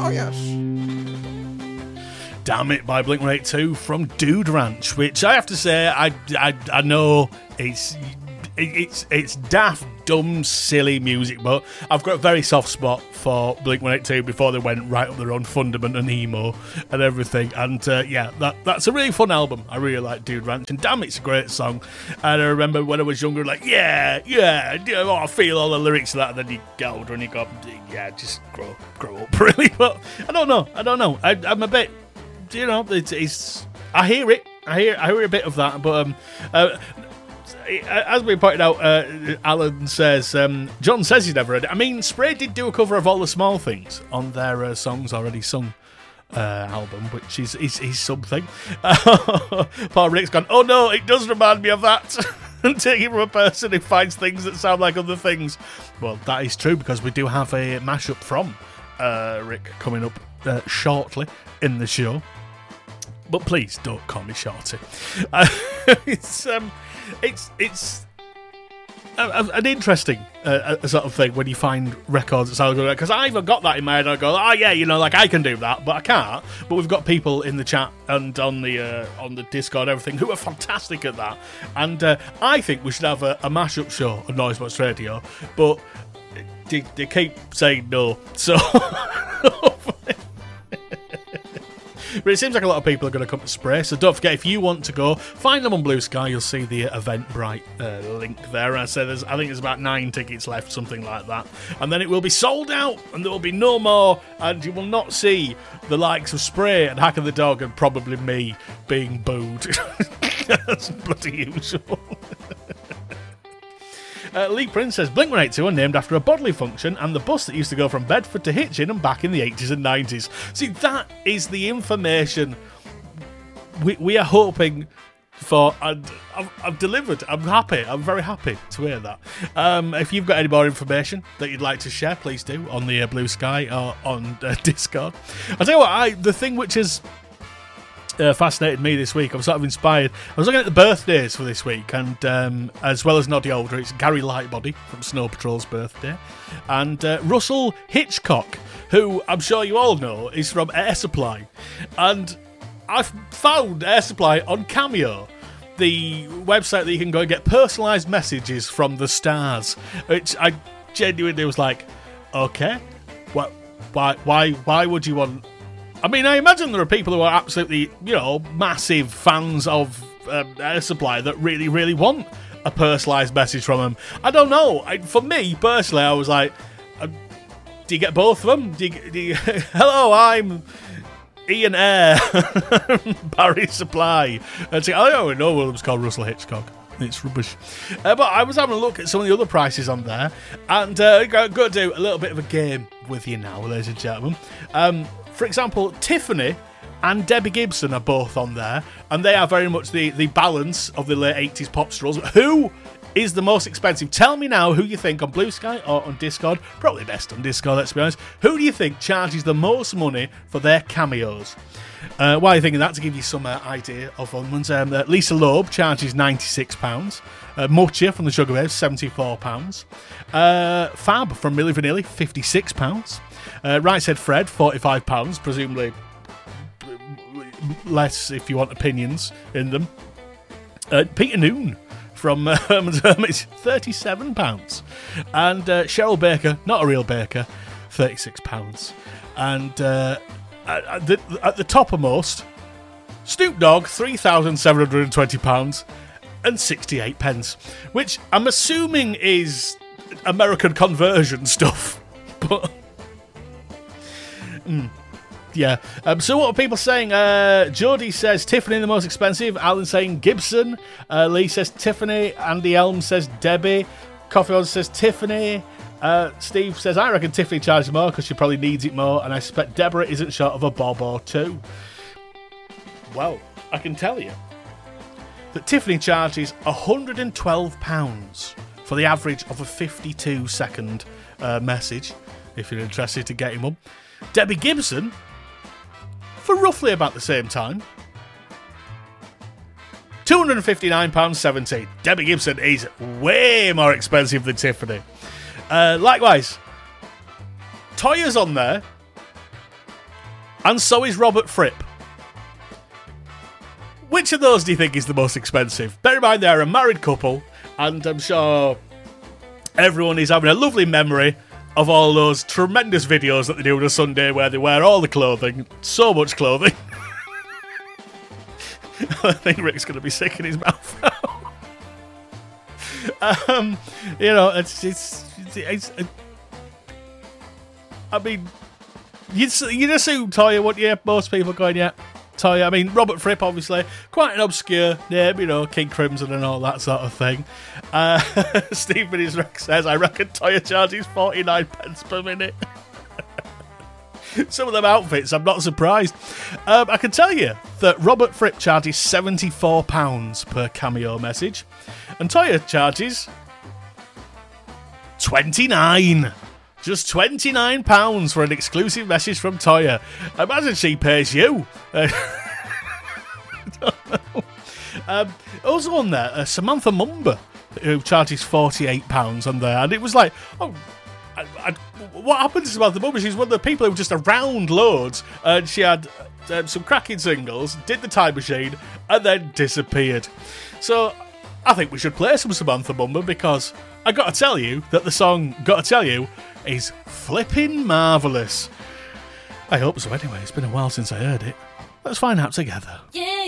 Oh, yes. Damn It by Blink-182 from Dude Ranch, which I have to say, I know it's daft, dumb, silly music, but I've got a very soft spot for Blink-182 before they went right up their own fundament and emo and everything. And that's a really fun album. I really like Dude Ranch, and damn, it's a great song. And I remember when I was younger, like, I feel all the lyrics of that, and then you get older and you go, just grow up, really. But I don't know. I'm a bit, it's I hear it. I hear a bit of that, but as we pointed out, Alan says, John says he's never heard it. I mean, Spray did do a cover of All the Small Things on their Songs Already Sung album, which is something. Paul Rick's gone, oh no, it does remind me of that. And taking from a person who finds things that sound like other things. Well, that is true, because we do have a mashup from Rick coming up shortly in the show. But please don't call me Shorty. It's an interesting sort of thing when you find records that sound good, because I even got that in my head and I go, I can do that, but I can't. But we've got people in the chat and on the Discord and everything who are fantastic at that, and I think we should have a mashup show on Noisebox Radio, but they keep saying no, so but it seems like a lot of people are going to come to Spray, so don't forget, if you want to go, find them on Blue Sky. You'll see the Eventbrite link there. I think there's about 9 tickets left, something like that, and then it will be sold out, and there will be no more, and you will not see the likes of Spray and Hack of the Dog and probably me being booed. That's bloody usual. Lee Prince says, Blink-182 are named after a bodily function and the bus that used to go from Bedford to Hitchin and back in the 80s and 90s. See, that is the information we are hoping for, and I've delivered. I'm happy. I'm very happy to hear that. If you've got any more information that you'd like to share, please do on the Blue Sky or on Discord. I'll tell you what, the thing which is fascinated me this week, I'm sort of inspired. I was looking at the birthdays for this week, and as well as Noddy Older, it's Gary Lightbody from Snow Patrol's birthday, and Russell Hitchcock, who I'm sure you all know is from Air Supply, and I've found Air Supply on Cameo, the website that you can go and get personalised messages from the stars, which I genuinely was like, okay, why would you want? I mean, I imagine there are people who are absolutely, massive fans of Air Supply that really, really want a personalised message from them. I don't know. For me, personally, I was like, do you get both of them? Do you hello, I'm Ian Air, Barry Supply. I don't know one of them's called Russell Hitchcock. It's rubbish. But I was having a look at some of the other prices on there, and I'm going to do a little bit of a game with you now, ladies and gentlemen. For example, Tiffany and Debbie Gibson are both on there, and they are very much the balance of the late 80s pop stars. Who is the most expensive? Tell me now who you think on Blue Sky or on Discord. Probably best on Discord, let's be honest. Who do you think charges the most money for their cameos? While you're thinking that, to give you some idea of ones, Lisa Loeb charges £96. Mucha from the Sugar Babes, £74. Fab from Milli Vanilli, £56. Right Said Fred, £45, presumably less if you want opinions in them. Peter Noon from Herman's Hermits, £37. And Cheryl Baker, not a real baker, £36. And at the toppermost, Snoop Dogg, £3,720 and 68 pence, which I'm assuming is American conversion stuff, but yeah. So what are people saying? Jody says Tiffany the most expensive. Alan saying Gibson. Lee says Tiffany. Andy Elm says Debbie. Coffee On says Tiffany. Steve says I reckon Tiffany charges more because she probably needs it more, and I suspect Deborah isn't short of a bob or two. Well, I can tell you that Tiffany charges £112 for the average of a 52-second message, if you're interested to get him up. Debbie Gibson, for roughly about the same time, £259.70. Debbie Gibson is way more expensive than Tiffany. Likewise, Toya's on there And so is Robert Fripp. Which of those do you think is the most expensive? Bear in mind they're a married couple, and I'm sure everyone is having a lovely memory of all those tremendous videos that they do on a Sunday where they wear all the clothing, so much clothing. I think Rick's going to be sick in his mouth now. You know, it's I mean, you'd assume Toyah, wouldn't you? Most people going, yeah, Toyah. I mean, Robert Fripp, obviously, quite an obscure name, you know, King Crimson and all that sort of thing. Stephen Israel says, I reckon Toyah charges 49 pence per minute. Some of them outfits, I'm not surprised. I can tell you that Robert Fripp charges £74 per cameo message, and Toyah charges 29. Just £29 for an exclusive message from Toyah. Imagine she pays you. Also on there, Samantha Mumba, who charges £48 on there, and it was like, oh, what happened to Samantha Mumba? She's one of the people who were just around loads, and she had some cracking singles, did the Time Machine, and then disappeared. So I think we should play some Samantha Mumba, because I got to tell you that the song Gotta Tell You is flipping marvellous. I hope so anyway, it's been a while since I heard it. Let's find out together. Yeah.